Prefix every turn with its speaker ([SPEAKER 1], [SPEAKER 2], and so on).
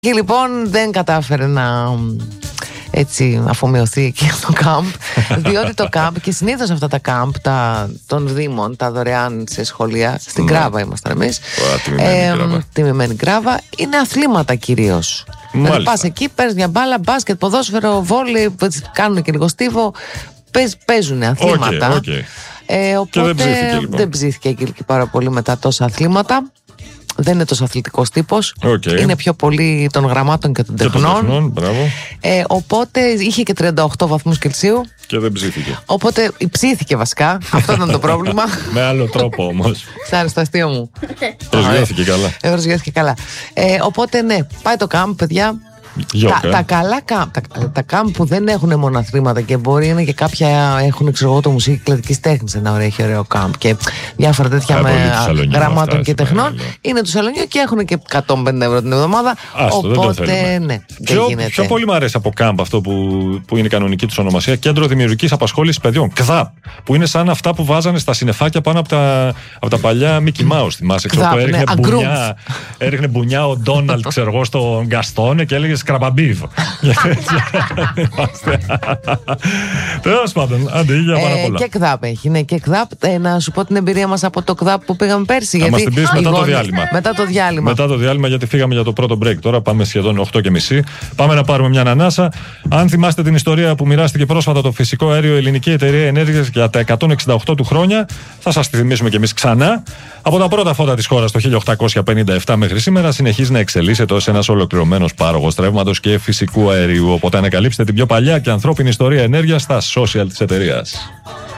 [SPEAKER 1] Και λοιπόν δεν κατάφερε να έτσι αφομοιωθεί εκεί το κάμπ, διότι το κάμπ, και συνήθως αυτά τα κάμπ των Δήμων, τα δωρεάν σε σχολεία, στην Γκράβα ήμασταν εμείς, τιμημένη Γκράβα, είναι αθλήματα κυρίως. Δηλαδή πας εκεί, παίρνεις μια μπάλα, μπάσκετ, ποδόσφαιρο, βόλεϊ, κάνουν και λίγο στίβο, παίζουν αθλήματα. Οπότε δεν ψήθηκε εκεί πάρα πολύ μετά τόσα αθλήματα. Δεν είναι τόσο αθλητικός τύπος. Είναι πιο πολύ των γραμμάτων και των τεχνών. Οπότε είχε και 38 βαθμούς Κελσίου.
[SPEAKER 2] Και δεν ψήθηκε.
[SPEAKER 1] Οπότε ψήθηκε βασικά. Αυτό ήταν το πρόβλημα.
[SPEAKER 2] Με άλλο τρόπο όμως.
[SPEAKER 1] Σ' άρεσε το αστείο μου.
[SPEAKER 2] Προσγειώθηκε καλά.
[SPEAKER 1] Προσγειώθηκε καλά. Οπότε ναι, πάει το κάμπ, παιδιά. Τα καλά τα κάμπ που δεν έχουν μόνο αθλήματα και μπορεί να είναι και κάποια έχουν, ξέρω εγώ, το Μουσείο Κυκλαδικής Τέχνης, έχει ωραίο κάμπ και διάφορα τέτοια με γραμμάτων και τεχνών. Είναι του Σαλονιού και έχουν και 150 ευρώ την εβδομάδα. Οπότε ναι,
[SPEAKER 2] πιο πολύ μου αρέσει από κάμπ αυτό που είναι η κανονική του ονομασία, Κέντρο Δημιουργικής Απασχόλησης Παιδιών, ΚΔΑΠ, που είναι σαν αυτά που βάζανε στα συννεφάκια πάνω από τα παλιά Mickey Mouse. Θυμάσαι, έριχνε μπουνιά ο Ντόναλτ, ξέρω εγώ, στον Γκαστόνε και έλεγε Σκραμπαμπίβ. Τέλος πάντων, αντί για πάρα πολλά.
[SPEAKER 1] Και ΚΔΑΠ έχει, ναι, και ΚΔΑΠ. Να σου πω την εμπειρία μας από το ΚΔΑΠ που πήγαμε πέρσι.
[SPEAKER 2] Θα μας την πεις μετά το διάλειμμα. Μετά το διάλειμμα, γιατί φύγαμε για το πρώτο break. Τώρα πάμε σχεδόν 8:30. Πάμε να πάρουμε μια ανάσα. Αν θυμάστε την ιστορία που μοιράστηκε πρόσφατα το φυσικό αέριο Ελληνική Εταιρεία Ενέργειας για τα 168 του χρόνια, θα σας τη θυμίσουμε κι εμείς ξανά. Από τα πρώτα φώτα της χώρας το 1857 μέχρι σήμερα συνεχίζει να εξελίσσεται ως ένας ολοκληρωμένος πάροχος ρεύματος και φυσικού αερίου. Οπότε ανακαλύψτε την πιο παλιά και ανθρώπινη ιστορία ενέργειας στα social της εταιρείας.